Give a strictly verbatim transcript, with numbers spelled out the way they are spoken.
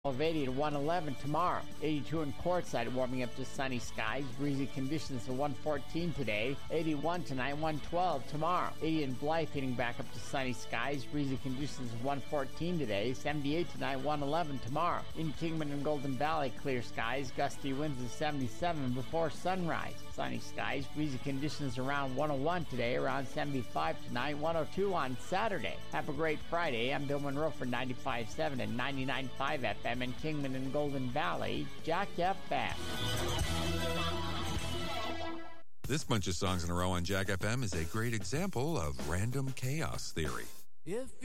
Of eighty to one eleven tomorrow. eighty-two in Quartzsite, warming up to sunny skies. Breezy conditions to one fourteen today. eighty-one tonight, one twelve tomorrow. eighty in Blythe, heating back up to sunny skies. Breezy conditions one fourteen today. seventy-eight tonight, one eleven tomorrow. In Kingman and Golden Valley, clear skies. Gusty winds at seventy-seven before sunrise. Sunny skies. Breezy conditions around one oh one today. Around seventy-five tonight. one oh two on Saturday. Have a great Friday. I'm Bill Monroe for ninety-five point seven and ninety-nine point five F M in Kingman and Golden Valley. Jack F M. This bunch of songs in a row on Jack F M is a great example of random chaos theory. If